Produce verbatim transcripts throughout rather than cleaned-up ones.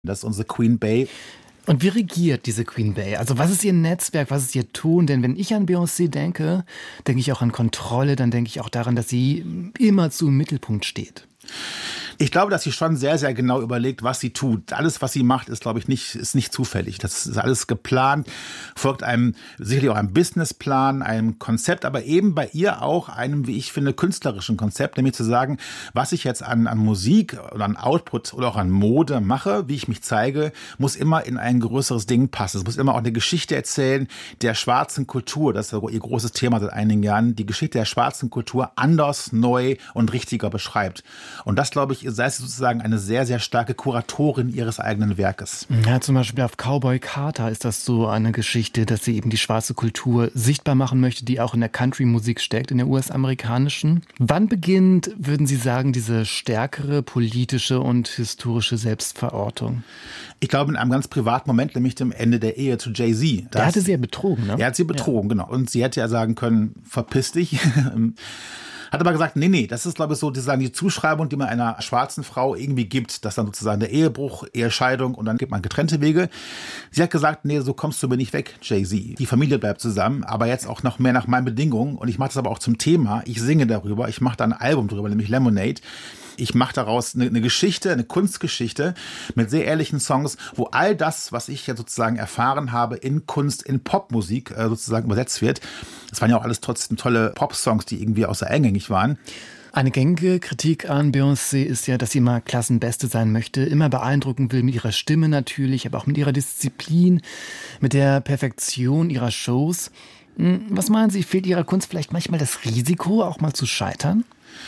Das ist unsere Queen Bey. Und wie regiert diese Queen Bey? Also was ist ihr Netzwerk, was ist ihr Tun? Denn wenn ich an Beyoncé denke, denke ich auch an Kontrolle, dann denke ich auch daran, dass sie immerzu im Mittelpunkt steht. Ich glaube, dass sie schon sehr, sehr genau überlegt, was sie tut. Alles, was sie macht, ist, glaube ich, nicht, ist nicht zufällig. Das ist alles geplant, folgt einem, sicherlich auch einem Businessplan, einem Konzept, aber eben bei ihr auch einem, wie ich finde, künstlerischen Konzept, nämlich zu sagen, was ich jetzt an, an Musik oder an Output oder auch an Mode mache, wie ich mich zeige, muss immer in ein größeres Ding passen. Es muss immer auch eine Geschichte erzählen der schwarzen Kultur. Das ist ihr großes Thema seit einigen Jahren. Die Geschichte der schwarzen Kultur anders, neu und richtiger beschreibt. Und das, glaube ich, sei es sozusagen eine sehr, sehr starke Kuratorin ihres eigenen Werkes. Ja, zum Beispiel auf Cowboy Carter ist das so eine Geschichte, dass sie eben die schwarze Kultur sichtbar machen möchte, die auch in der Country-Musik steckt, in der U S-amerikanischen. Wann beginnt, würden Sie sagen, diese stärkere politische und historische Selbstverortung? Ich glaube, in einem ganz privaten Moment, nämlich dem Ende der Ehe zu Jay-Z. Der hatte sie ja betrogen, ne? Er hat sie betrogen, ja. Genau. Und sie hätte ja sagen können, verpiss dich. Hat aber gesagt, nee, nee, das ist, glaube ich, so sozusagen die Zuschreibung, die man einer schwarzen Frau irgendwie gibt, dass dann sozusagen der Ehebruch, Ehescheidung und dann gibt man getrennte Wege. Sie hat gesagt, nee, so kommst du mir nicht weg, Jay-Z. Die Familie bleibt zusammen, aber jetzt auch noch mehr nach meinen Bedingungen und ich mache das aber auch zum Thema. Ich singe darüber, ich mache da ein Album drüber, nämlich Lemonade. Ich mache daraus eine, eine Geschichte, eine Kunstgeschichte mit sehr ehrlichen Songs, wo all das, was ich ja sozusagen erfahren habe, in Kunst, in Popmusik äh, sozusagen übersetzt wird. Das waren ja auch alles trotzdem tolle Popsongs, die irgendwie außer eingängig waren. Eine gängige Kritik an Beyoncé ist ja, dass sie immer Klassenbeste sein möchte, immer beeindrucken will mit ihrer Stimme natürlich, aber auch mit ihrer Disziplin, mit der Perfektion ihrer Shows. Was meinen Sie, fehlt ihrer Kunst vielleicht manchmal das Risiko, auch mal zu scheitern?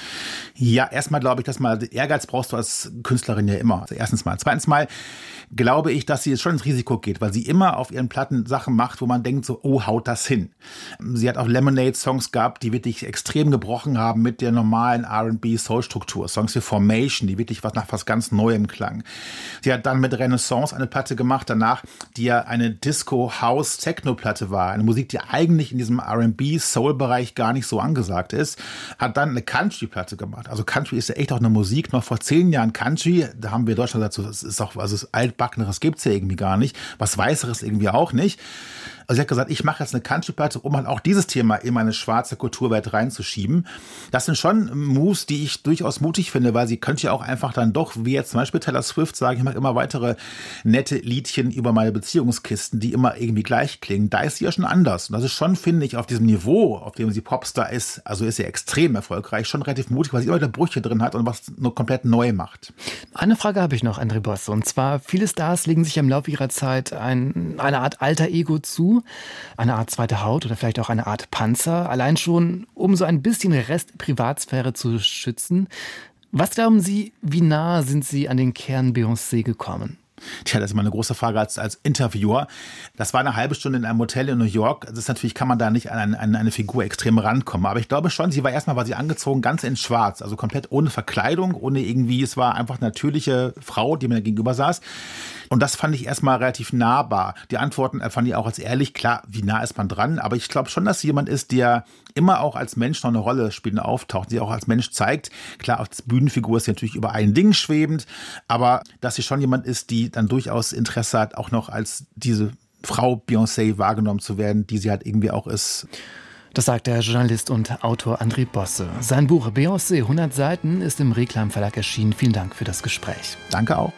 Ja, erstmal glaube ich, dass mal Ehrgeiz brauchst du als Künstlerin ja immer. Also erstens mal. Zweitens mal glaube ich, dass sie jetzt schon ins Risiko geht, weil sie immer auf ihren Platten Sachen macht, wo man denkt so, oh, haut das hin. Sie hat auch Lemonade-Songs gehabt, die wirklich extrem gebrochen haben mit der normalen R and B-Soul-Struktur. Songs wie Formation, die wirklich was nach was ganz Neuem klang. Sie hat dann mit Renaissance eine Platte gemacht, danach, die ja eine Disco-House-Techno-Platte war. Eine Musik, die eigentlich in diesem R and B-Soul-Bereich gar nicht so angesagt ist. Hat dann eine Country-Platte gemacht. Also Country ist ja echt auch eine Musik. Noch vor zehn Jahren Country, da haben wir in Deutschland dazu, das ist auch, also das Altbackeneres gibt's ja irgendwie gar nicht. Was Weißeres irgendwie auch nicht. Also sie hat gesagt, ich mache jetzt eine Country-Platte, um halt auch dieses Thema in meine schwarze Kulturwelt reinzuschieben. Das sind schon Moves, die ich durchaus mutig finde, weil sie könnte ja auch einfach dann doch, wie jetzt zum Beispiel Taylor Swift, sagen, ich mache immer weitere nette Liedchen über meine Beziehungskisten, die immer irgendwie gleich klingen. Da ist sie ja schon anders. Und das ist schon, finde ich, auf diesem Niveau, auf dem sie Popstar ist, also ist sie extrem erfolgreich, schon relativ mutig, weil sie immer wieder Brüche drin hat und was nur komplett neu macht. Eine Frage habe ich noch, André Bosse. Und zwar, viele Stars legen sich im Laufe ihrer Zeit ein, eine Art alter Ego zu, eine Art zweite Haut oder vielleicht auch eine Art Panzer, allein schon, um so ein bisschen Rest Privatsphäre zu schützen. Was glauben Sie, wie nah sind Sie an den Kern Beyoncé gekommen? Tja, das ist immer eine große Frage als, als Interviewer. Das war eine halbe Stunde in einem Hotel in New York. Das ist natürlich, kann man da nicht an eine, an eine Figur extrem rankommen. Aber ich glaube schon, sie war erstmal, war sie angezogen, ganz in schwarz. Also komplett ohne Verkleidung, ohne irgendwie, es war einfach eine natürliche Frau, die mir gegenüber saß. Und das fand ich erstmal relativ nahbar. Die Antworten fand ich auch als ehrlich. Klar, wie nah ist man dran? Aber ich glaube schon, dass sie jemand ist, der immer auch als Mensch noch eine Rolle spielt und auftaucht, die auch als Mensch zeigt. Klar, als Bühnenfigur ist sie natürlich über allen Dingen schwebend, aber dass sie schon jemand ist, die dann durchaus Interesse hat, auch noch als diese Frau Beyoncé wahrgenommen zu werden, die sie halt irgendwie auch ist. Das sagt der Journalist und Autor André Bosse. Sein Buch Beyoncé, hundert Seiten, ist im Reklam Verlag erschienen. Vielen Dank für das Gespräch. Danke auch.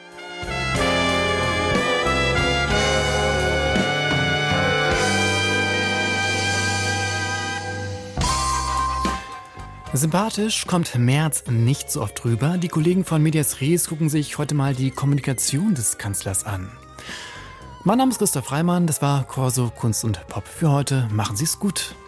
Sympathisch kommt Merz nicht so oft drüber. Die Kollegen von Medias Res gucken sich heute mal die Kommunikation des Kanzlers an. Mein Name ist Christoph Reimann, das war Corso Kunst und Pop für heute. Machen Sie es gut.